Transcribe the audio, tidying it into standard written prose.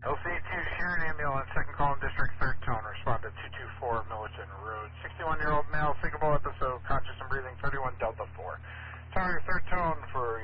LC2 Sharon ambulance, second call in district, third tone, respond to 224 Millerton Road. 61-year-old male, sinkable episode, conscious and breathing, 31 Delta 4. Target third tone for